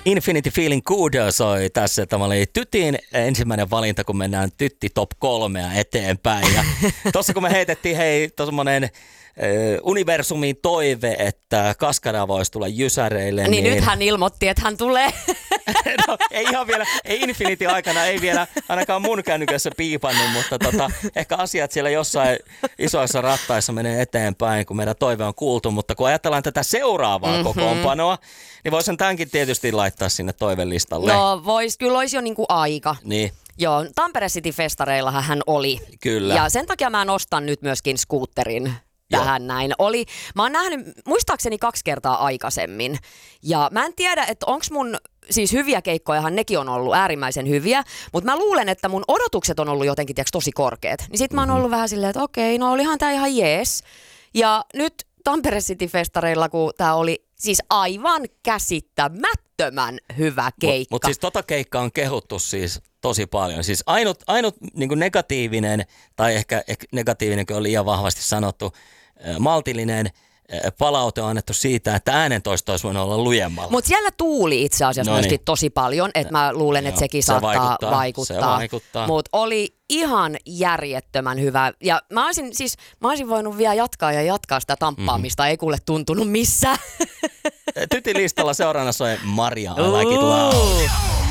Infinity Feeling Good soi tässä. Tämä oli Tytin ensimmäinen valinta, kun mennään Tytti Top 3 eteenpäin. Ja tuossa kun me heitettiin tuommoinen universumin toive, että Kaskada voisi tulla jysäreille. Niin nyt hän ilmoitti, että hän tulee. No, ei ihan vielä, ei Infinity aikana, ei vielä ainakaan mun kännykässä piipannut, mutta ehkä asiat siellä jossain isoissa rattaissa menee eteenpäin, kun meidän toive on kuultu. Mutta kun ajatellaan tätä seuraavaa kokoonpanoa, niin voisin tämänkin tietysti laittaa sinne toivelistalle. No kyllä olisi jo niinku aika. Niin. Joo, Tampere City Festareillahan hän oli. Kyllä. Ja sen takia mä nostan nyt myöskin skuutterin tähän näin. Mä oon nähnyt muistaakseni 2 kertaa aikaisemmin. Ja mä en tiedä, että onks mun, siis hyviä keikkojahan nekin on ollut äärimmäisen hyviä, mutta mä luulen, että mun odotukset on ollut jotenkin tosi korkeat. Niin sit mä oon ollut vähän silleen, että okei, no olihan tää ihan jees. Ja nyt Tampere City Festareilla, kun tää oli siis aivan käsittämättömän hyvä keikka. Mutta siis keikkaa on kehuttu siis tosi paljon. Siis ainut niin kuin negatiivinen, tai ehkä negatiivinenkin on liian vahvasti sanottu, maltillinen palaute on annettu siitä, että äänentoisto olisi voinut olla lujemmalla. Mutta siellä tuuli itse asiassa myöskin tosi paljon, että mä luulen, että sekin saattaa vaikuttaa. Se vaikuttaa. Mutta oli ihan järjettömän hyvä. Ja mä olisin voinut vielä jatkaa sitä tamppaamista, ei kuule tuntunut missään. Tytin listalla seuraavana soi Maria, I Like It Loud.